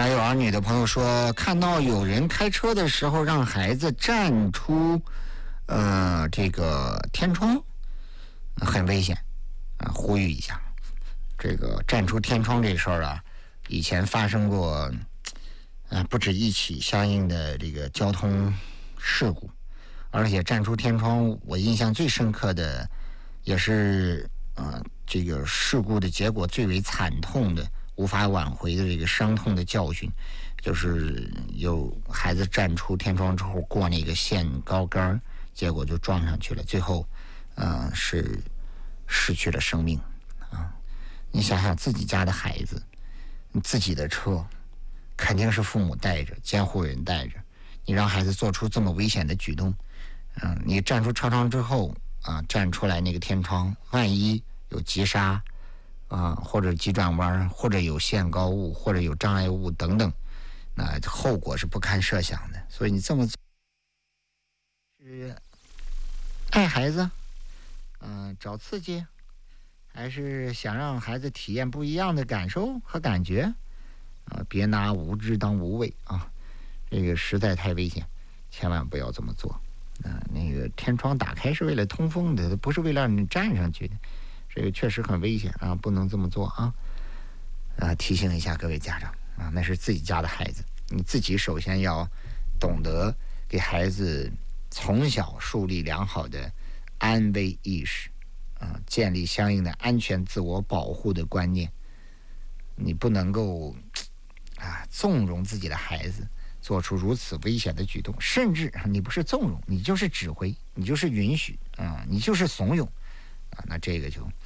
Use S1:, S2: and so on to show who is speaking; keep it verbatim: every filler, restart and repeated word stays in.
S1: 家有儿女的朋友说，看到有人开车的时候让孩子站出呃这个天窗，很危险啊，呼吁一下。这个站出天窗这事儿啊，以前发生过呃不止一起相应的这个交通事故，而且站出天窗，我印象最深刻的也是呃这个事故的结果最为惨痛的、无法挽回的这个伤痛的教训，就是有孩子站出天窗之后过那个限高杆，结果就撞上去了，最后呃是失去了生命啊！你想想自己家的孩子，你自己的车肯定是父母带着，监护人带着，你让孩子做出这么危险的举动，嗯、呃，你站出车窗之后啊，站出来那个天窗，万一有急刹啊，或者急转弯，或者有限高物，或者有障碍物等等，那后果是不堪设想的。所以你这么做是爱孩子，嗯、呃，找刺激，还是想让孩子体验不一样的感受和感觉啊？别拿无知当无畏啊！这个实在太危险，千万不要这么做。啊，那个天窗打开是为了通风的，不是为了让你站上去的。这个确实很危险啊，不能这么做啊！啊，提醒一下各位家长啊，那是自己家的孩子，你自己首先要懂得给孩子从小树立良好的安危意识啊，建立相应的安全自我保护的观念。你不能够啊纵容自己的孩子做出如此危险的举动，甚至你不是纵容，你就是指挥，你就是允许啊，你就是怂恿啊，那这个就